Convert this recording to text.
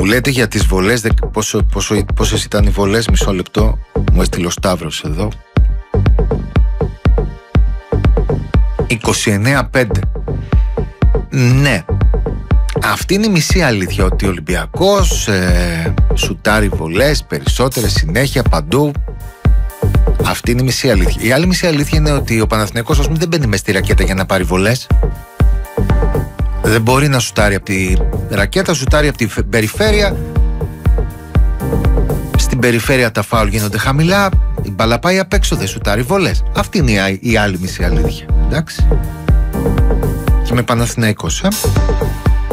Μου λέτε για τις βολές, πόσες ήταν οι βολές, μισό λεπτό, μου έστειλε ο Σταύρος εδώ. 29-5. Ναι. Αυτή είναι η μισή αλήθεια, ότι ο Ολυμπιακός σουτάρει βολές, περισσότερες, συνέχεια, παντού. Αυτή είναι η μισή αλήθεια. Η άλλη μισή αλήθεια είναι ότι ο Παναθηναϊκός, ας πούμε, δεν μπαίνει μες στη ρακέτα για να πάρει βολές. Δεν μπορεί να σουτάρει από τη ρακέτα, σουτάρει από την περιφέρεια. Στην περιφέρεια τα φάουλ γίνονται χαμηλά, η μπάλα πάει απ' έξω, δεν σουτάρει βολές. Αυτή είναι η άλλη μισή αλήθεια. Εντάξει. Και με Παναθηναϊκός,